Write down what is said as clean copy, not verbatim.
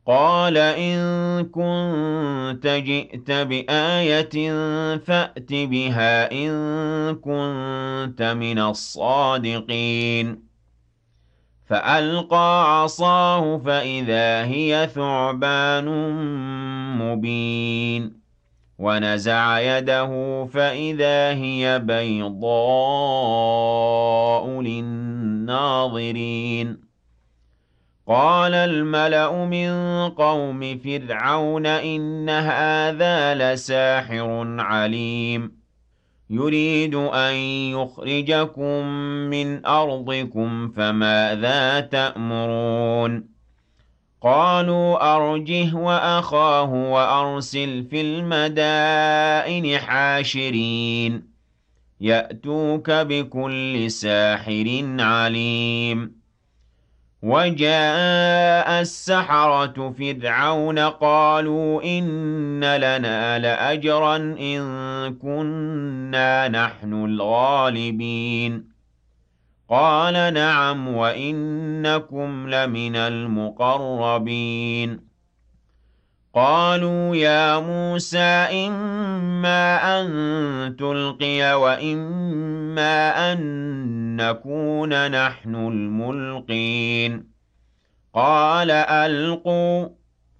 قَالَ إِن كُنتَ جِئْتَ بِآيَةٍ فَأْتِ بِهَا إِن كُنتَ مِنَ الصَّادِقِينَ فَأَلْقَىٰ عَصَاهُ فَإِذَا هِيَ ثُعْبَانٌ مُّبِينٌ وَنَزَعَ يَدَهُ فَإِذَا هِيَ بَيْضَاءُ لِلنَّاظِرِينَ قَالَ الْمَلَأُ مِن قَوْمِ فِرْعَوْنَ إِنَّ هَٰذَا لَسَاحِرٌ عَلِيمٌ يُرِيدُ أَن يُخْرِجَكُم مِّنْ أَرْضِكُمْ فَمَاذَا تَأْمُرُونَ قَالُوا أَرْجِهْ وَأَخَاهُ وَأَرْسِلْ فِي الْمَدَائِنِ حَاشِرِينَ يَأْتُوكَ بِكُلِّ سَاحِرٍ عَلِيمٍ وَجَاءَ السَّحَرَةُ فِرْعَوْنَ قَالُوا إِنَّ لَنَا لَأَجْرًا إِن كُنَّا نَحْنُ الْغَالِبِينَ قَالَ نَعَمْ وَإِنَّكُمْ لَمِنَ الْمُقَرَّبِينَ قَالُوا يَا مُوسَىٰ إِمَّا أَن تُلْقِيَ وَإِمَّا أَن نَّكُونَ نَحْنُ الْمُلْقِينَ قَالَ أَلْقُوا